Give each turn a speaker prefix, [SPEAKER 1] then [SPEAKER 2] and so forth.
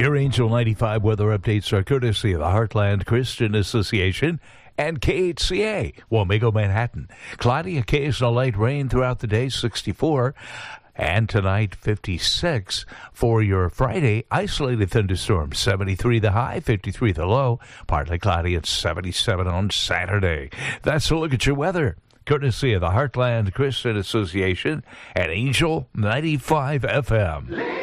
[SPEAKER 1] Your Angel 95 weather updates are courtesy of the Heartland Christian Association and KHCA, Wamego, Manhattan. Cloudy, occasional light rain throughout the day, 64. And tonight, 56. For your Friday, isolated thunderstorms, 73 the high, 53 the low. Partly cloudy at 77 on Saturday. That's a look at your weather, courtesy of the Heartland Christian Association and Angel 95 FM.